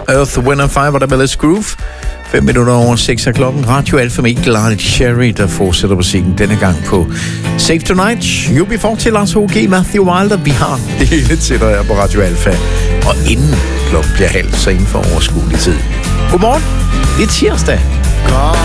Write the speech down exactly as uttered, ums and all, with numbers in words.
Earth, Wind and Fire, var der Bellas Groove. Fem minutter over seks af klokken. Radio Alfa med Glad Cherry, der fortsætter musikken denne gang på Save Tonight. U B forty, Lars H G, Matthew Wilder. Vi har det hele til dig her på Radio Alfa. Og inden klokken bliver halv, så inden for overskuelig tid. Godmorgen. Det er tirsdag.